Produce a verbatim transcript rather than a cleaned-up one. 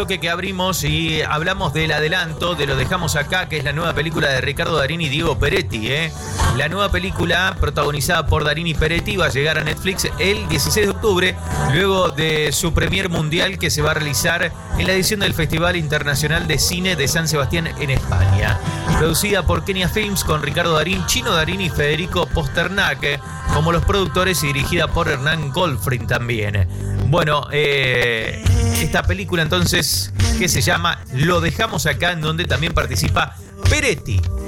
bloque que abrimos y hablamos del adelanto de Lo dejamos acá, que es la nueva película de Ricardo Darín y Diego Peretti. ¿eh? La nueva película, protagonizada por Darín y Peretti, va a llegar a Netflix el dieciséis de octubre, luego de su premier mundial que se va a realizar en la edición del Festival Internacional de Cine de San Sebastián en España. Producida por Kenia Films con Ricardo Darín, Chino Darín y Federico Posternak como los productores y dirigida por Hernán Goldfried también. Bueno, eh, esta película entonces que se llama Lo dejamos acá, en donde también participa Peretti.